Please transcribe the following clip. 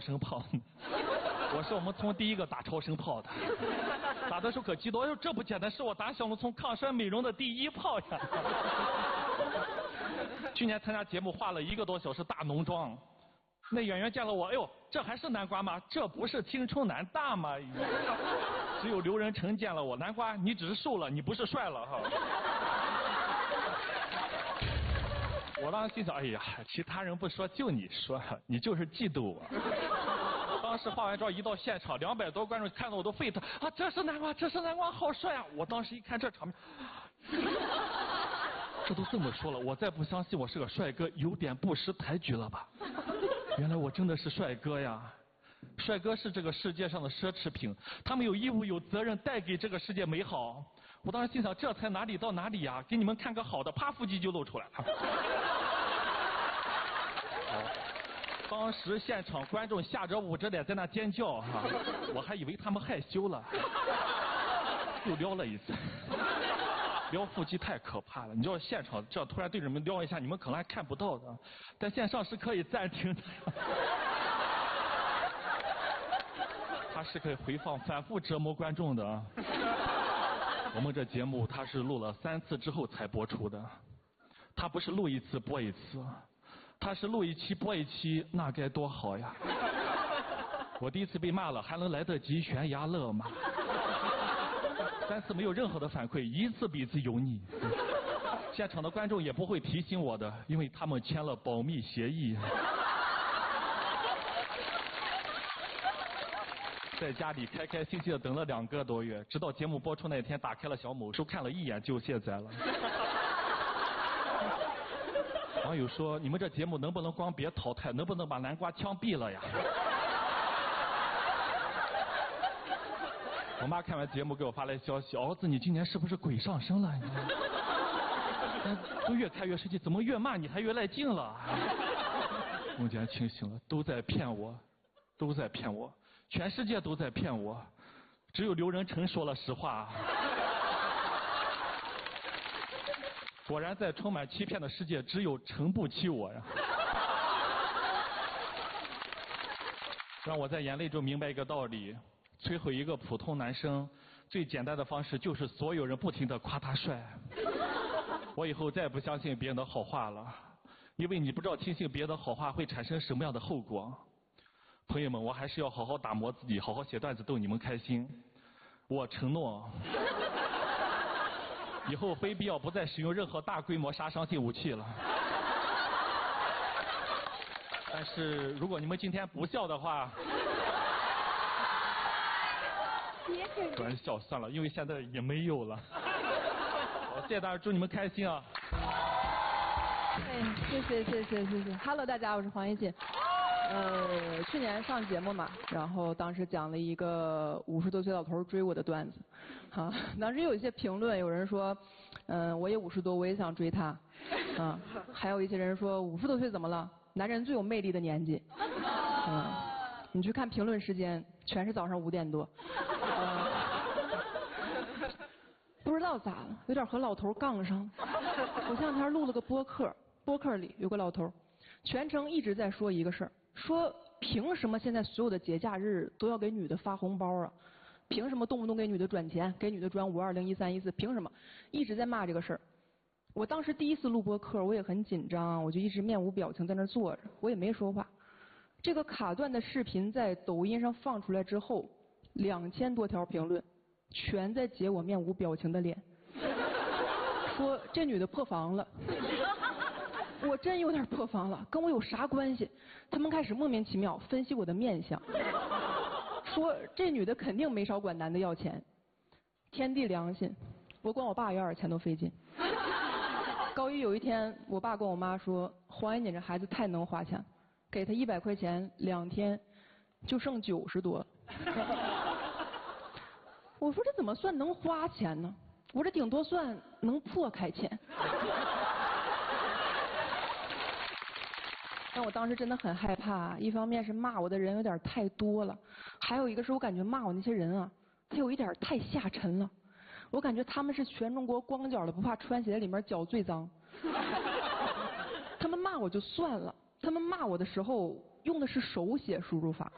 声炮。我是我们村第一个打超声炮的，打的时候可激动，哎呦，这不简单，是我打小农村抗衰美容的第一炮呀！去年参加节目化了1个多小时大浓妆，那演员见了我，哎呦，这还是南瓜吗？这不是青春男大吗？只有刘仁成见了我，南瓜，你只是瘦了，你不是帅了哈。我当时心想，哎呀，其他人不说，就你说，你就是嫉妒我。当时化完妆一到现场，200多观众看到我都沸腾啊！这是南瓜，这是南瓜，好帅啊！我当时一看这场面，这都这么说了，我再不相信我是个帅哥，有点不识抬举了吧？原来我真的是帅哥呀！帅哥是这个世界上的奢侈品，他们有义务有责任带给这个世界美好。我当时心想，这才哪里到哪里呀？给你们看个好的，啪，腹肌就露出来了。当时现场观众吓着捂着脸在那尖叫哈，我还以为他们害羞了，又撩了一次。撩腹肌太可怕了，你知道现场这样突然对着你们撩一下，你们可能还看不到的，但线上是可以暂停的。它是可以回放反复折磨观众的。我们这节目它是录了3次之后才播出的，它不是录1次播1次，它是录1期播1期，那该多好呀！我第1次被骂了，还能来得及悬崖勒马，3次没有任何的反馈，1次比1次油腻。现场的观众也不会提醒我的，因为他们签了保密协议。在家里开开心心的等了2个多月，直到节目播出那天，打开了小某书看了一眼就卸载了。网友说：“你们这节目能不能光别淘汰，能不能把南瓜枪毙了呀？”我妈看完节目给我发来消息：“儿子，你今年是不是鬼上身了？都越看越生气，怎么越骂你还越来劲了？”我竟然清醒了，都在骗我，都在骗我。全世界都在骗我，只有刘仁成说了实话。果然在充满欺骗的世界，只有诚不欺我呀。让我在眼泪中明白一个道理：摧毁一个普通男生，最简单的方式就是所有人不停地夸他帅。我以后再也不相信别人的好话了，因为你不知道听信别人的好话会产生什么样的后果。朋友们，我还是要好好打磨自己，好好写段子逗你们开心。我承诺，以后非必要不再使用任何大规模杀伤性武器了。但是如果你们今天不笑的话，开玩笑算了，因为现在也没有了。好，谢谢大家，祝你们开心啊！ 哎，谢谢。Hello， 大家，我是黄一锦。去年上节目嘛，然后当时讲了一个50多岁老头追我的段子，啊，当时有一些评论，有人说，我也50多，我也想追他，啊，还有一些人说50多岁怎么了？男人最有魅力的年纪，你去看评论时间，全是早上5点多，不知道咋了，有点和老头杠上。我前2天录了个播客，播客里有个老头，全程一直在说一个事儿。说凭什么现在所有的节假日都要给女的发红包啊？凭什么动不动给女的转钱，给女的转520、13、14？凭什么？一直在骂这个事儿。我当时第1次录播客，我也很紧张，我就一直面无表情在那儿坐着，我也没说话。这个卡段的视频在抖音上放出来之后，2000多条评论，全在截我面无表情的脸，说这女的破防了。我真有点破防了，跟我有啥关系？他们开始莫名其妙分析我的面相，说这女的肯定没少管男的要钱。天地良心，我管我爸要点钱都费劲。高一有一天，我爸跟我妈说：“黄一，你这孩子太能花钱，给他100块钱，2天就剩90多了。”我说这怎么算能花钱呢？我这顶多算能破开钱。但我当时真的很害怕，一方面是骂我的人有点太多了，还有一个是我感觉骂我那些人啊，他有一点太下沉了。我感觉他们是全中国光脚的不怕穿鞋，里面脚最脏。他们骂我就算了，他们骂我的时候用的是手写输入法。